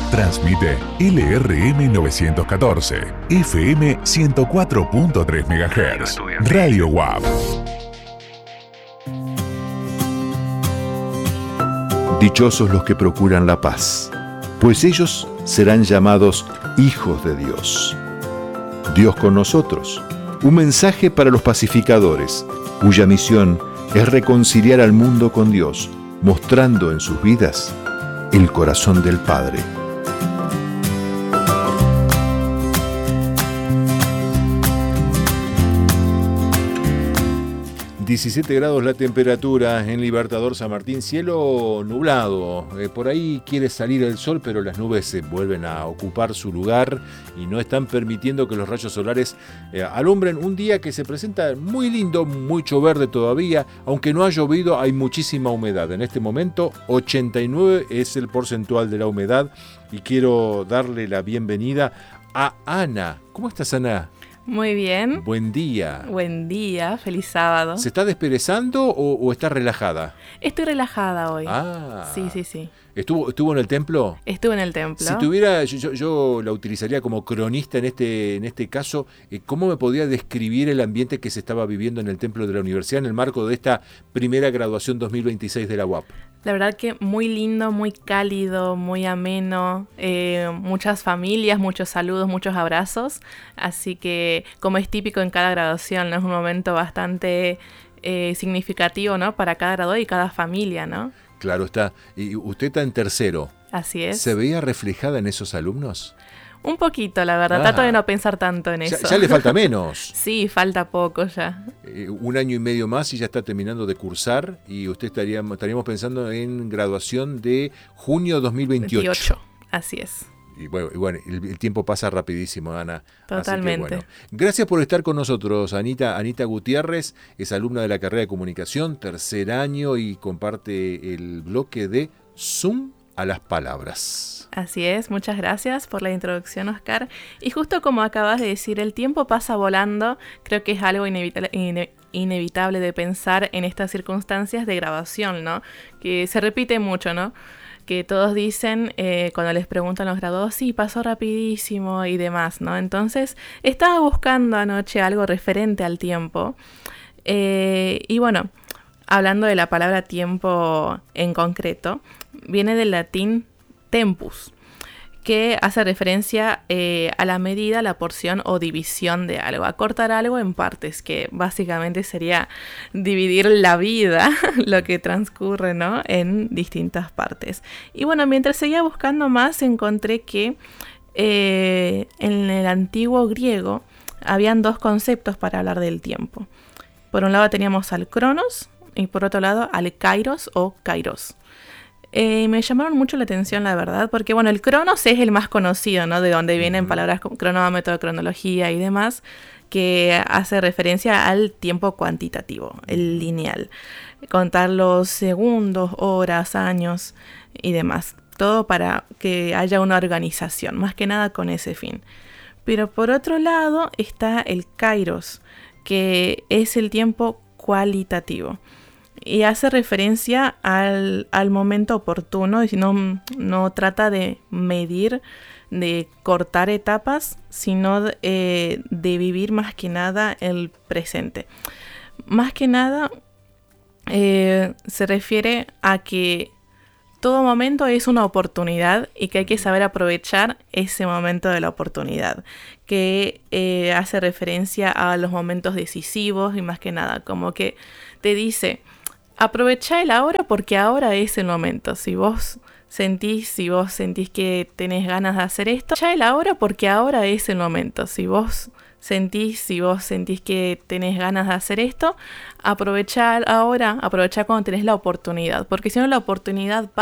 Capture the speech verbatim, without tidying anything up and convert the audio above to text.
Transmite L R M novecientos catorce, F M ciento cuatro punto tres megahertz. Radio U A P. Dichosos los que procuran la paz, pues ellos serán llamados hijos de Dios. Dios con nosotros, un mensaje para los pacificadores, cuya misión es reconciliar al mundo con Dios, mostrando en sus vidas el corazón del Padre. diecisiete grados la temperatura en Libertador San Martín, cielo nublado. Eh, por ahí quiere salir el sol, pero las nubes se vuelven a ocupar su lugar y no están permitiendo que los rayos solares eh, alumbren un día que se presenta muy lindo, mucho verde todavía. Aunque no ha llovido, hay muchísima humedad. En este momento, ochenta y nueve es el porcentual de la humedad. Y quiero darle la bienvenida a Ana. ¿Cómo estás, Ana? Muy bien. Buen día. Buen día, feliz sábado. ¿Se está desperezando o, o está relajada? Estoy relajada hoy. Ah. Sí, sí, sí. ¿Estuvo, estuvo en el templo? Estuve en el templo. Si tuviera, yo, yo, yo la utilizaría como cronista en este, en este caso, eh, ¿cómo me podría describir el ambiente que se estaba viviendo en el templo de la universidad en el marco de esta primera graduación dos mil veintiséis de la U A P? La verdad que muy lindo, muy cálido, muy ameno, eh, muchas familias, muchos saludos, muchos abrazos, así que como es típico en cada graduación, ¿no? Es un momento bastante eh, significativo, ¿no? Para cada graduado y cada familia, ¿no? Claro está. Y usted está en tercero. Así es. ¿Se veía reflejada en esos alumnos? Un poquito, la verdad. Ah, trato de no pensar tanto en ya, eso. Ya le falta menos. Sí, falta poco ya. Eh, un año y medio más y ya está terminando de cursar. Y usted estaría, estaríamos pensando en graduación de junio dos mil veintiocho. veintiocho, así es. Y bueno, y bueno el, el tiempo pasa rapidísimo, Ana. Totalmente. Así que, bueno. Gracias por estar con nosotros, Anita. Anita Gutiérrez es alumna de la carrera de comunicación, tercer año, y comparte el bloque de Zoom a las palabras. Así es, muchas gracias por la introducción, Oscar. Y justo como acabas de decir, el tiempo pasa volando. Creo que es algo inevitable, ine, inevitable de pensar en estas circunstancias de graduación, ¿no? Que se repite mucho, ¿no? Que todos dicen eh, cuando les preguntan a los graduados, sí, pasó rapidísimo y demás, ¿no? Entonces, estaba buscando anoche algo referente al tiempo. Eh, y bueno, hablando de la palabra tiempo en concreto, viene del latín tempus, que hace referencia eh, a la medida, la porción o división de algo, a cortar algo en partes, que básicamente sería dividir la vida, lo que transcurre, ¿no? En distintas partes. Y bueno, mientras seguía buscando más, encontré que eh, en el antiguo griego habían dos conceptos para hablar del tiempo. Por un lado teníamos al cronos y por otro lado al kairos o kairos. Eh, me llamaron mucho la atención, la verdad, porque bueno, el cronos es el más conocido, ¿no? De donde vienen palabras como cronómetro, cronología y demás, que hace referencia al tiempo cuantitativo, el lineal. Contar los segundos, horas, años y demás. Todo para que haya una organización, más que nada con ese fin. Pero por otro lado está el kairos, que es el tiempo cualitativo. Y hace referencia al, al momento oportuno, y no, no trata de medir, de cortar etapas, sino de, eh, de vivir más que nada el presente. Más que nada eh, se refiere a que todo momento es una oportunidad y que hay que saber aprovechar ese momento de la oportunidad, que eh, hace referencia a los momentos decisivos y más que nada, como que te dice... Aprovecha el ahora porque ahora es el momento. Si vos sentís, si vos sentís que tenés ganas de hacer esto, aprovecha el ahora porque ahora es el momento. Si vos sentís, si vos sentís que tenés ganas de hacer esto, aprovecha ahora, aprovecha cuando tenés la oportunidad. Porque si no, la oportunidad